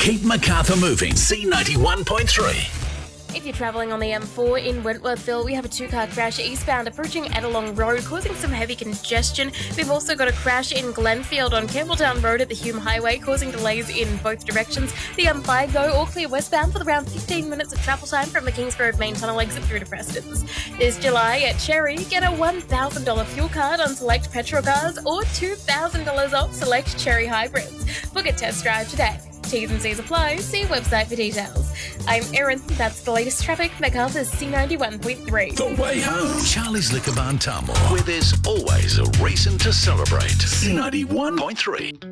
Keep Macarthur moving. C91.3. If you're travelling on the M4 in Wentworthville, we have a two-car crash eastbound approaching Edelong Road, causing some heavy congestion. We've also got a crash in Glenfield on Campbelltown Road at the Hume Highway, causing delays in both directions. The M5 go all clear westbound for around 15 minutes of travel time from the Kingsgrove main tunnel exit through to Preston's. This July at Cherry, get a $1,000 fuel card on select petrol cars or $2,000 off select Cherry hybrids. Book a test drive today. T's and C's apply. See website for details. I'm Erin. That's the latest traffic. Macarthur's C91.3. The way home. Charlie's Liquor Barn Tamworth, where there's always a reason to celebrate. C91.3.